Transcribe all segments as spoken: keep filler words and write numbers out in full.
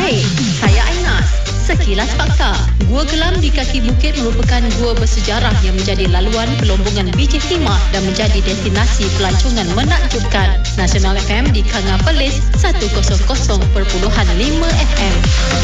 Hai, saya Ainas. Sekilas fakta, Gua Gelam di kaki bukit merupakan gua bersejarah yang menjadi laluan pelombongan biji timah dan menjadi destinasi pelancongan menakjubkan. Nasional F M di Kanga Perlis seratus perpuluhan lima F M.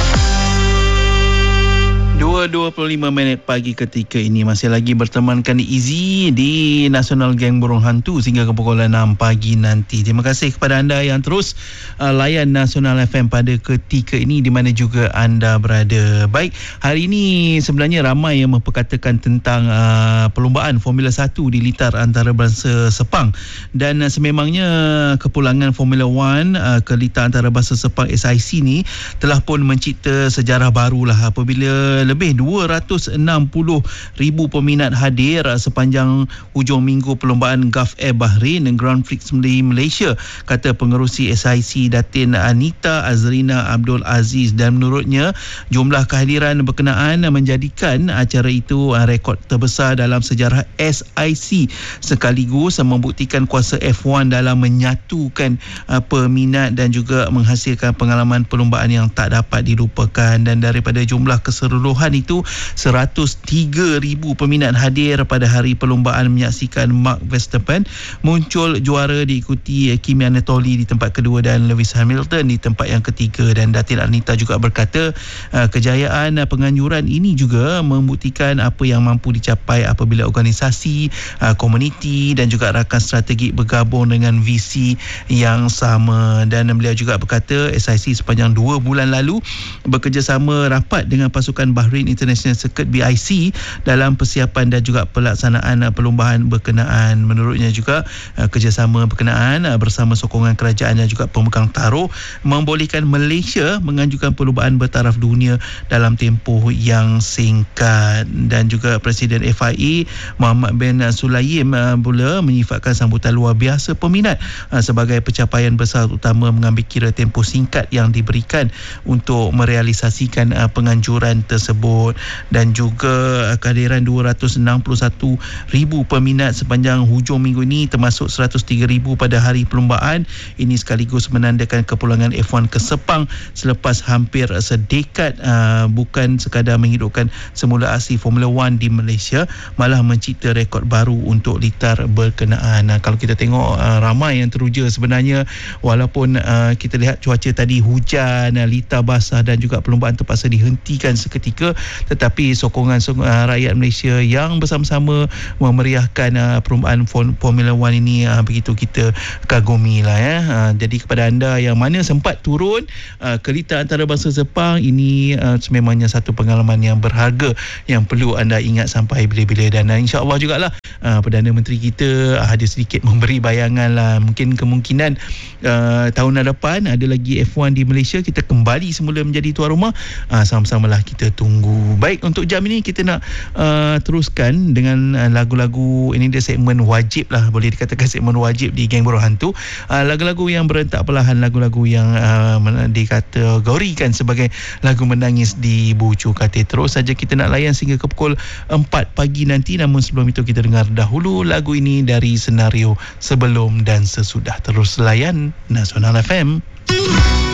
dua dua puluh lima minit pagi ketika ini masih lagi bertemankan Izzy di Nasional Geng Burung Hantu sehingga ke pukul enam pagi nanti. Terima kasih kepada anda yang terus uh, layan Nasional F M pada ketika ini di mana juga anda berada. Baik, hari ini sebenarnya ramai yang memperkatakan tentang uh, perlumbaan Formula satu di litar antarabangsa Sepang, dan uh, sememangnya kepulangan Formula One uh, ke litar antarabangsa Sepang S I C ni telah pun mencipta sejarah barulah apabila lebih dua ratus enam puluh ribu peminat hadir sepanjang hujung minggu perlombaan Gulf Air Bahrain dan Grand Prix di Malaysia, kata pengerusi S I C Datin Anita Azrina Abdul Aziz. Dan menurutnya jumlah kehadiran berkenaan menjadikan acara itu rekod terbesar dalam sejarah S I C, sekaligus membuktikan kuasa F satu dalam menyatukan peminat dan juga menghasilkan pengalaman perlombaan yang tak dapat dilupakan. Dan daripada jumlah keseluruhan itu, seratus tiga ribu peminat hadir pada hari perlombaan menyaksikan Max Verstappen muncul juara, diikuti Kimi Anatoli di tempat kedua dan Lewis Hamilton di tempat yang ketiga. Dan Datin Anita juga berkata uh, kejayaan uh, penganjuran ini juga membuktikan apa yang mampu dicapai apabila organisasi, uh, komuniti dan juga rakan strategik bergabung dengan visi yang sama. Dan beliau juga berkata S I C sepanjang dua bulan lalu bekerjasama rapat dengan pasukan Bahrain International Circuit B I C dalam persiapan dan juga pelaksanaan perlombaan berkenaan. Menurutnya juga kerjasama berkenaan bersama sokongan kerajaan dan juga pemegang taruh membolehkan Malaysia mengajukan perlombaan bertaraf dunia dalam tempoh yang singkat. Dan juga Presiden F I A Muhammad bin Sulaim pula menyifatkan sambutan luar biasa peminat sebagai pencapaian besar, utama mengambil kira tempoh singkat yang diberikan untuk merealisasikan penganjuran tersebut. Dan juga kehadiran dua ratus enam puluh satu ribu peminat sepanjang hujung minggu ini, termasuk seratus tiga ribu pada hari perlombaan ini, sekaligus menandakan kepulangan F satu ke Sepang selepas hampir sedekad uh, bukan sekadar menghidupkan semula asli Formula One di Malaysia, malah mencipta rekod baru untuk litar berkenaan. Nah, kalau kita tengok uh, ramai yang teruja sebenarnya, walaupun uh, kita lihat cuaca tadi hujan, uh, litar basah dan juga perlombaan terpaksa dihentikan seketika, tetapi sokongan uh, rakyat Malaysia yang bersama-sama memeriahkan uh, perlombaan Formula One ini uh, begitu kita kagumi lah ya. Uh, jadi kepada anda yang mana sempat turun uh, ke litar antarabangsa Sepang ini, uh, sememangnya satu pengalaman yang berharga yang perlu anda ingat sampai bila-bila. Dan uh, insya-Allah jugalah uh, Perdana Menteri kita uh, ada sedikit memberi bayangan lah, mungkin kemungkinan uh, tahun depan ada lagi F satu di Malaysia, kita kembali semula menjadi tuan rumah. Uh, sama-samalah kita tunggu. Baik, untuk jam ini kita nak uh, teruskan dengan uh, lagu-lagu. Ini dia segmen wajib lah, boleh dikatakan segmen wajib di Geng Burung Hantu. Uh, lagu-lagu yang berentak perlahan, lagu-lagu yang uh, dikategorikan sebagai lagu menangis di bucu katil. Terus saja kita nak layan sehingga ke pukul empat pagi nanti. Namun sebelum itu kita dengar dahulu lagu ini dari Senario Sebelum dan Sesudah. Terus layan Nasional F M.